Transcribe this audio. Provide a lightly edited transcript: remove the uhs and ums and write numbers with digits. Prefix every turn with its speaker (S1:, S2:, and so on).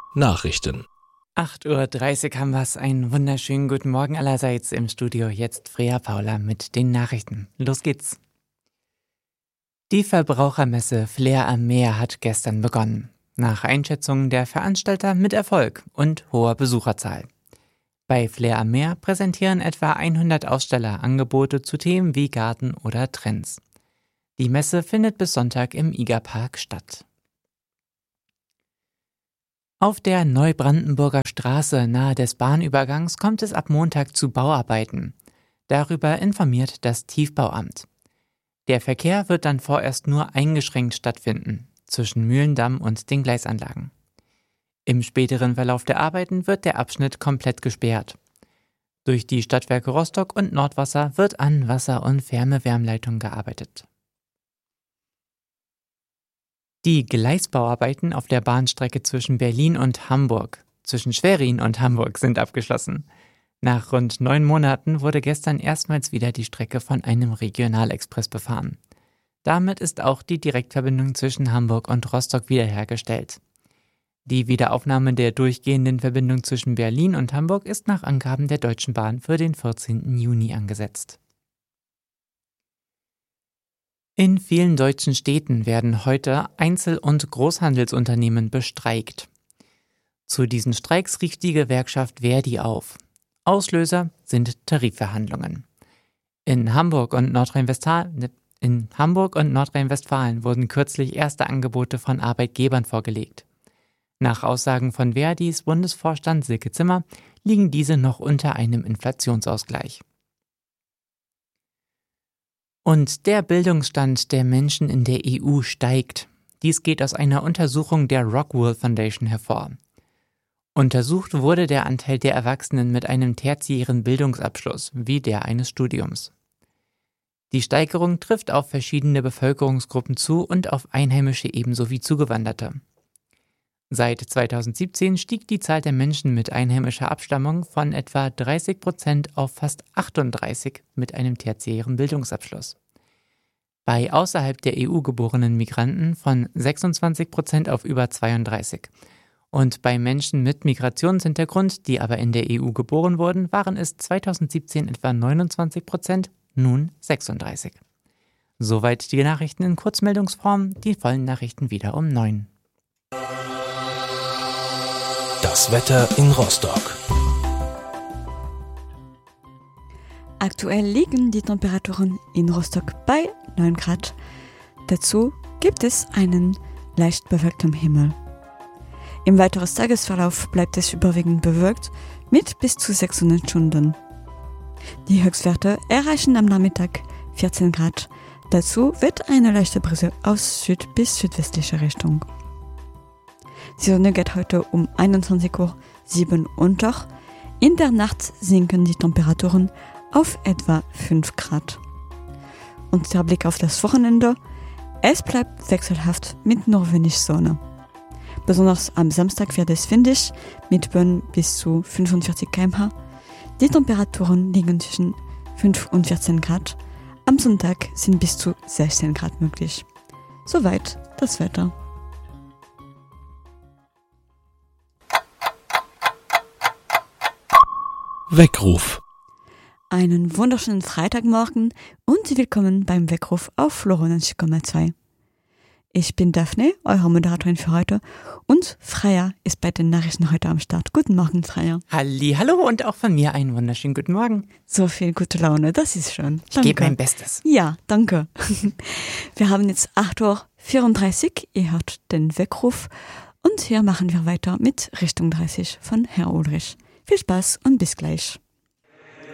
S1: Nachrichten.
S2: 8:30 Uhr haben wir es. Einen wunderschönen guten Morgen allerseits im Studio. Jetzt Freya Paula mit den Nachrichten. Los geht's. Die Verbrauchermesse Flair am Meer hat gestern begonnen. Nach Einschätzungen der Veranstalter mit Erfolg und hoher Besucherzahl. Bei Flair am Meer präsentieren etwa 100 Aussteller Angebote zu Themen wie Garten oder Trends. Die Messe findet bis Sonntag im IGA-Park statt. Auf der Neubrandenburger Straße nahe des Bahnübergangs kommt es ab Montag zu Bauarbeiten. Darüber informiert das Tiefbauamt. Der Verkehr wird dann vorerst nur eingeschränkt stattfinden, zwischen Mühlendamm und den Gleisanlagen. Im späteren Verlauf der Arbeiten wird der Abschnitt komplett gesperrt. Durch die Stadtwerke Rostock und Nordwasser wird an Wasser- und Fernwärmeleitungen gearbeitet. Die Gleisbauarbeiten auf der Bahnstrecke zwischen Berlin und Hamburg, zwischen Schwerin und Hamburg, sind abgeschlossen. Nach rund 9 Monaten wurde gestern erstmals wieder die Strecke von einem Regionalexpress befahren. Damit ist auch die Direktverbindung zwischen Hamburg und Rostock wiederhergestellt. Die Wiederaufnahme der durchgehenden Verbindung zwischen Berlin und Hamburg ist nach Angaben der Deutschen Bahn für den 14. Juni angesetzt. In vielen deutschen Städten werden heute Einzel- und Großhandelsunternehmen bestreikt. Zu diesen Streiks rief die Gewerkschaft ver.di auf. Auslöser sind Tarifverhandlungen. In Hamburg und Nordrhein-Westfalen wurden kürzlich erste Angebote von Arbeitgebern vorgelegt. Nach Aussagen von ver.dis Bundesvorstand Silke Zimmer liegen diese noch unter einem Inflationsausgleich. Und der Bildungsstand der Menschen in der EU steigt. Dies geht aus einer Untersuchung der Rockwool Foundation hervor. Untersucht wurde der Anteil der Erwachsenen mit einem tertiären Bildungsabschluss wie der eines Studiums. Die Steigerung trifft auf verschiedene Bevölkerungsgruppen zu und auf Einheimische ebenso wie Zugewanderte. Seit 2017 stieg die Zahl der Menschen mit einheimischer Abstammung von etwa 30% auf fast 38% mit einem tertiären Bildungsabschluss. Bei außerhalb der EU geborenen Migranten von 26% auf über 32%. Und bei Menschen mit Migrationshintergrund, die aber in der EU geboren wurden, waren es 2017 etwa 29%, nun 36%. Soweit die Nachrichten in Kurzmeldungsform, die vollen Nachrichten wieder um 9.
S1: Das Wetter in Rostock.
S3: Aktuell liegen die Temperaturen in Rostock bei 9 Grad. Dazu gibt es einen leicht bewölkten Himmel. Im weiteren Tagesverlauf bleibt es überwiegend bewölkt mit bis zu 6 Sonnenstunden. Die Höchstwerte erreichen am Nachmittag 14 Grad. Dazu wird eine leichte Brise aus Süd- bis südwestlicher Richtung. Die Sonne geht heute um 21:07 Uhr unter. In der Nacht sinken die Temperaturen auf etwa 5 Grad. Und der Blick auf das Wochenende: Es bleibt wechselhaft mit nur wenig Sonne. Besonders am Samstag wird es windig mit Böen bis zu 45 km/h. Die Temperaturen liegen zwischen 5 und 14 Grad. Am Sonntag sind bis zu 16 Grad möglich. Soweit das Wetter.
S1: Weckruf.
S3: Einen wunderschönen Freitagmorgen und willkommen beim Weckruf auf Flora 90,2. Ich bin Daphne, eure Moderatorin für heute, und Freya ist bei den Nachrichten heute am Start. Guten Morgen, Freya.
S2: Hallo und auch von mir einen wunderschönen guten Morgen.
S3: So viel gute Laune, das ist schön.
S2: Ich gebe mein Bestes.
S3: Ja, danke. Wir haben jetzt 8:34 Uhr, ihr hört den Weckruf und hier machen wir weiter mit Richtung 30 von Herr Ulrich. Viel Spaß und bis gleich.